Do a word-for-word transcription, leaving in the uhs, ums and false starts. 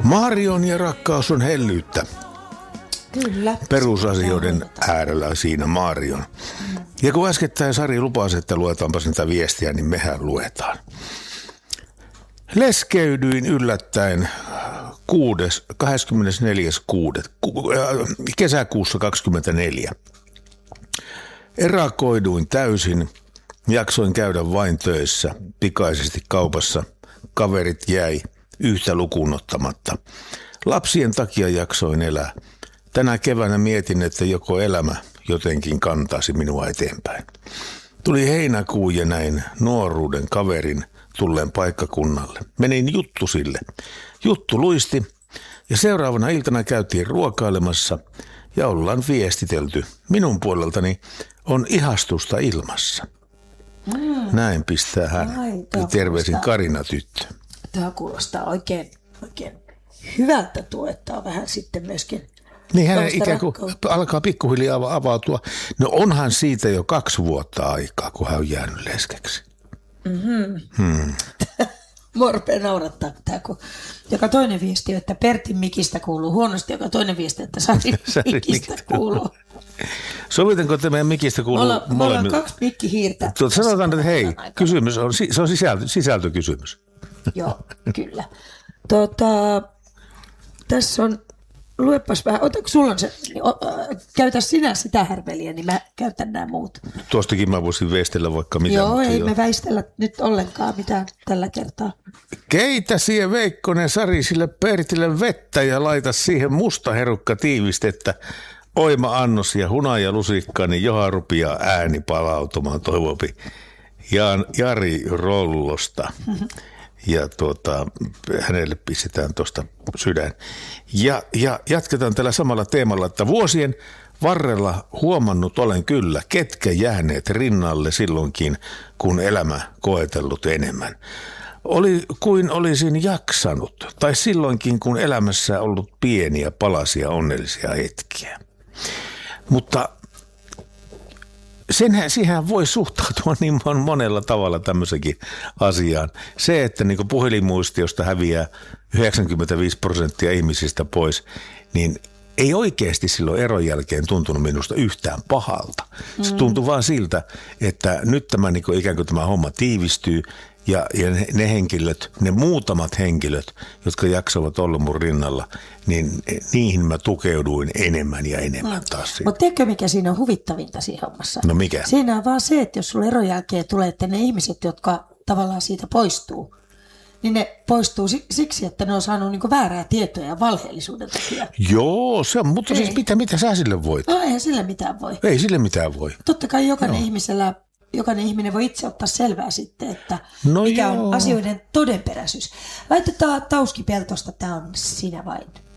Marion ja rakkaus on hellyyttä. Kyllä. Perusasioiden äärellä siinä Marion. Ja kun äskettäin Sari lupasi, että luetaanpa sitä viestiä, niin mehän luetaan. Leskeydyin yllättäen kahdeskymmenesneljäs kuudetta kesäkuussa kaksikymmentäneljä. Erakoiduin täysin, jaksoin käydä vain töissä, pikaisesti kaupassa. Kaverit jäi yhtä lukuun ottamatta. Lapsien takia jaksoin elää. Tänä keväänä mietin, että joko elämä jotenkin kantaisi minua eteenpäin. Tuli heinäkuu ja näin nuoruuden kaverin tulleen paikkakunnalle. Menin Juttusille. Juttu luisti ja seuraavana iltana käytiin ruokailemassa ja ollaan viestitelty. Minun puoleltani on ihastusta ilmassa. Mm. Näin pistää hän. Ai, ja terveisin Karina tyttö. Tämä kuulostaa oikein, oikein hyvältä tuettaa vähän sitten myöskin. Niin hänen ikään kuin alkaa pikkuhiljaa avautua. No onhan siitä jo kaksi vuotta aikaa, kun hän on jäänyt leskeksi. Mm-hmm. Hmm. Mua rupeaa naurattaa tämä, kun joka toinen viesti, että Pertin mikistä kuuluu huonosti, joka toinen viesti, että Sarin mikistä kuuluu. Sovitanko, että meidän mikistä kuuluu molemmille? Me ollaan kaksi mikkihiirtä. Tuota, sanotaan, että hei, kysymys on, se on sisältö, sisältökysymys. Joo, kyllä. Tota, tässä on, luepas vähän, otatko sulla on se, käytä sinä sitä härveliä, niin mä käytän nämä muut. Tuostakin mä voisin veistellä vaikka mitä. Joo, ei jo. Me väistellä nyt ollenkaan mitään tällä kertaa. Keitä siihen Veikkonen Sari sille Pertille vettä ja laita siihen musta herukka tiivistettä. Oima annos ja hunaja lusikka, niin johan rupia ääni palautumaan, toivopi Jan, Jari Rollosta. Mm-hmm. Ja tuota, hänelle pistetään tuosta sydän. Ja, ja jatketaan tällä samalla teemalla, että vuosien varrella huomannut olen kyllä, ketkä jääneet rinnalle silloinkin, kun elämä koetellut enemmän. Oli kuin olisin jaksanut, tai silloinkin, kun elämässä ollut pieniä palasia onnellisia hetkiä. Mutta senhän, siihen voi suhtautua niin monella tavalla tämmöisenkin asiaan. Se, että niin kuin puhelinmuistiosta häviää yhdeksänkymmentäviisi prosenttia ihmisistä pois, niin ei oikeasti silloin eron jälkeen tuntunut minusta yhtään pahalta. Se mm. tuntui vaan siltä, että nyt tämä niin kuin ikään kuin tämä homma tiivistyy ja, ja ne, ne henkilöt, ne muutamat henkilöt, jotka jaksavat olla mun rinnalla, niin niihin mä tukeuduin enemmän ja enemmän mm. taas. Mutta tiedätkö, mikä siinä on huvittavinta siinä hommassa? No mikä? Siinä on vaan se, että jos sulla eron jälkeen tulee, että ne ihmiset, jotka tavallaan siitä poistuu, niin ne poistuu siksi, että ne on saanut niinku väärää tietoa ja valheellisuuden takia. Joo, se on, mutta siis mitä, mitä sä sille voit? No eihän sille mitään voi. Ei sille mitään voi. Totta kai jokainen, ihmisellä, jokainen ihminen voi itse ottaa selvää sitten, että no mikä joo. on asioiden todenperäisyys. Laitetaan Tauski Peltosta, tämä on Sinä vain.